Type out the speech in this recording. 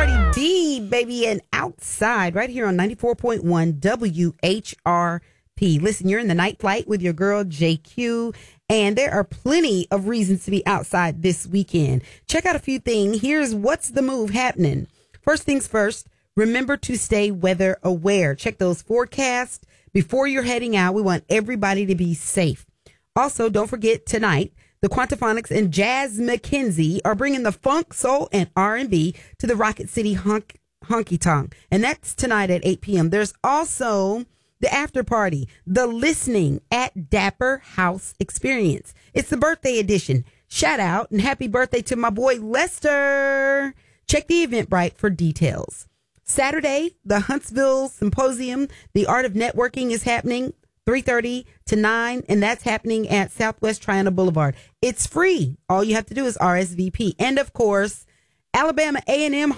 Cardi B, baby, and Outside right here on 94.1 WHRP. Listen, you're in the night flight with your girl JQ, and there are plenty of reasons to be outside this weekend. Check out a few things. Here's what's the move happening. First things first, remember to stay weather aware. Check those forecasts before you're heading out. We want everybody to be safe. Also, don't forget tonight, the Quantaphonics and Jazz McKenzie are bringing the funk, soul, and R&B to the Rocket City Honky Tonk. And that's tonight at 8 p.m. There's also the after party, The Listening at Dapper House Experience. It's the birthday edition. Shout out and happy birthday to my boy Lester. Check the Eventbrite for details. Saturday, the Huntsville Symposium, The Art of Networking is happening. 3:30 to 9, and that's happening at Southwest Triana Boulevard. It's free. All you have to do is RSVP. And, of course, Alabama A&M